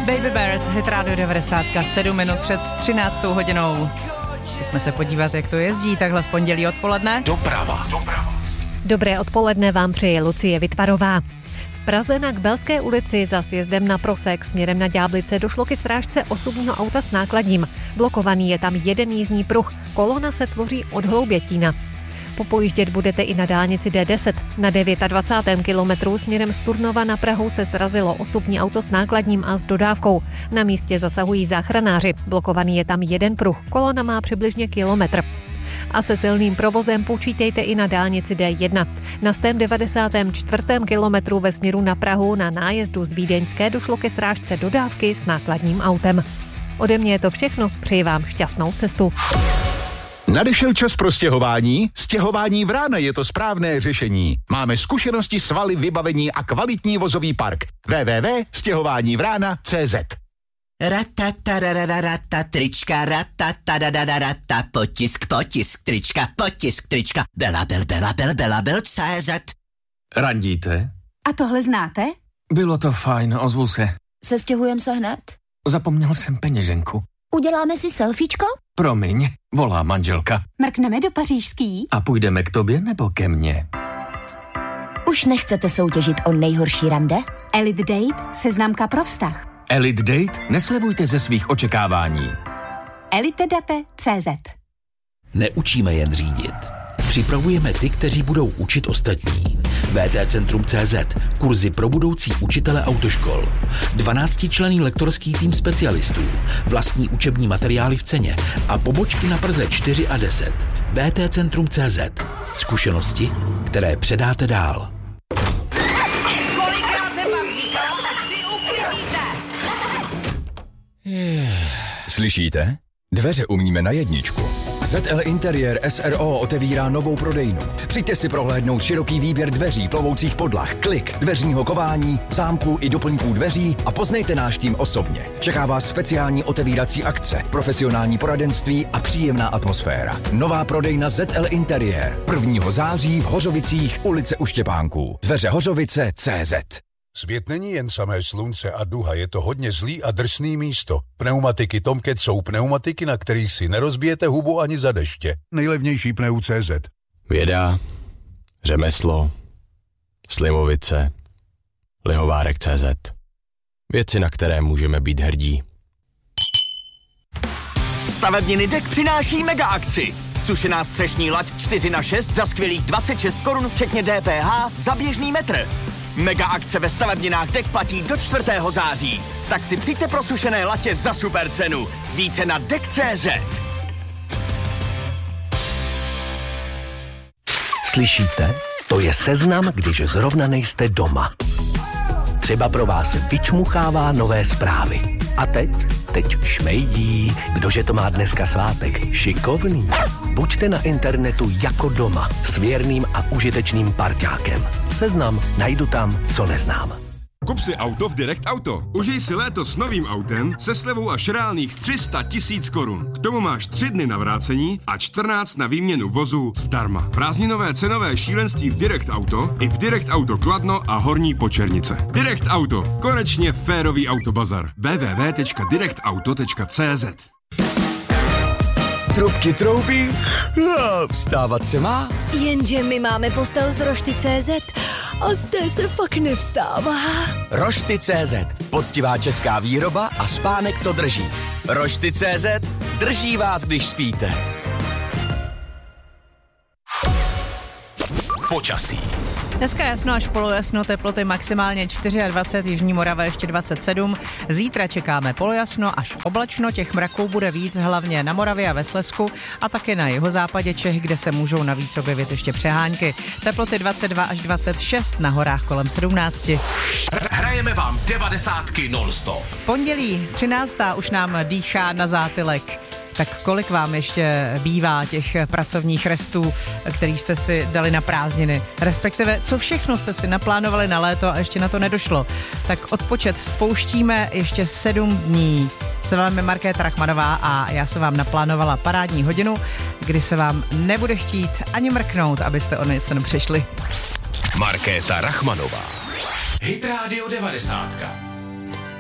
Baby Bird, Hit Radio 90, 7 minut před 13. hodinou. Pojďme se podívat, jak to jezdí takhle v pondělí odpoledne. Doprava. Dobré odpoledne vám přeje Lucie Vytvarová. V Praze na Kbelské ulici za sjezdem na Prosek směrem na Ďáblice došlo ke srážce osobního auta s nákladním. Blokovaný je tam jeden jízdní pruh, kolona se tvoří od Hloubětína. Popojíždět budete i na dálnici D10. Na 29. kilometru směrem z Turnova na Prahu se srazilo osobní auto s nákladním a s dodávkou. Na místě zasahují záchranáři. Blokovaný je tam jeden pruh, kolona má přibližně kilometr. A se silným provozem počítejte i na dálnici D1. Na 194. kilometru ve směru na Prahu na nájezdu z Vídeňské došlo ke srážce dodávky s nákladním autem. Ode mě je to všechno, přeji vám šťastnou cestu. Nadešel čas pro stěhování? Stěhování Vrána je to správné řešení. Máme zkušenosti, svaly, vybavení a kvalitní vozový park. www.stěhovánivrána.cz Ratatarararata, trička, ratatarararata, potisk, trička, bela, CZ. Randíte? A tohle znáte? Bylo to fajn, ozvu se. Sestěhujeme se hned? Zapomněl jsem peněženku. Uděláme si selfiečko? Promiň, volá manželka. Mrkneme do pařížský? A půjdeme k tobě nebo ke mně? Už nechcete soutěžit o nejhorší rande? Elite Date, seznamka pro vztah. Elite Date? Neslevujte ze svých očekávání. elitedate.cz. Neučíme jen řídit. Připravujeme ty, kteří budou učit ostatní. VTCentrum.cz, kurzy pro budoucí učitele autoškol. 12členný lektorský tým specialistů, vlastní učební materiály v ceně a pobočky na Praze 4 a 10. VTCentrum.cz, zkušenosti, které předáte dál. Kolikrát jsem vám říkal, tak si uklidíte. Slyšíte? Dveře umíme na jedničku. ZL Interiér SRO otevírá novou prodejnu. Přijďte si prohlédnout široký výběr dveří, plovoucích podlah, klik, dveřního kování, zámků i doplňků dveří a poznejte náš tým osobně. Čeká vás speciální otevírací akce, profesionální poradenství a příjemná atmosféra. Nová prodejna ZL Interiér. 1. září v Hořovicích, ulice U Štěpánků. Dveře Hořovice.cz. Svět není jen samé slunce a duha, je to hodně zlý a drsný místo. Pneumatiky Tomcat jsou pneumatiky, na kterých si nerozbijete hubu ani za deště. Nejlevnější pneu.cz. Věda, řemeslo, Slimovice, Lihovárek.cz. Věci, na které můžeme být hrdí. Stavebniny DEK přináší mega akci. Sušená střešní lať 4x6 za skvělých 26 korun včetně DPH za běžný metr. Mega akce ve stavebninách DEK platí do 4. září. Tak si přijďte pro sušené latě za super cenu. Více na DEK.cz. Slyšíte? To je seznam, když zrovna nejste doma. Třeba pro vás vyčmuchává nové zprávy. A teď šmejdí. Kdože to má dneska svátek? Šikovný. Buďte na internetu jako doma s věrným a užitečným parťákem. Seznam najdu tam, co neznám. Kup si auto v Direct Auto. Užij si léto s novým autem se slevou až reálných 300 000 korun. K tomu máš 3 dny na vrácení a 14 na výměnu vozu zdarma. Prázdninové cenové šílenství v Direct Auto i v Direct Auto Kladno a Horní Počernice. Direct Auto. Konečně férový autobazar. www.directauto.cz. Trubky troubí, vstávat se má. Jenže my máme postel z Rošty.cz a z té se fakt nevstává. Rošty.cz. Poctivá česká výroba a spánek, co drží. Rošty.cz. Drží vás, když spíte. Počasí. Dneska jasno až polojasno, teploty maximálně 24, jižní Morava ještě 27. Zítra čekáme polojasno až oblačno, těch mraků bude víc, hlavně na Moravě a ve Slezsku a také na jihozápadě Čech, kde se můžou navíc objevit ještě přehánky. Teploty 22 až 26, na horách kolem 17. Hrajeme vám 90 non-stop. Pondělí 13. už nám dýchá na zátylek. Tak kolik vám ještě bývá těch pracovních restů, který jste si dali na prázdniny? Respektive, co všechno jste si naplánovali na léto a ještě na to nedošlo? Tak odpočet spouštíme ještě 7 dní. Se vámi Markéta Rachmanová a já jsem vám naplánovala parádní hodinu, kdy se vám nebude chtít ani mrknout, abyste o něco nepřišli. Markéta Rachmanová. Hit Radio 90.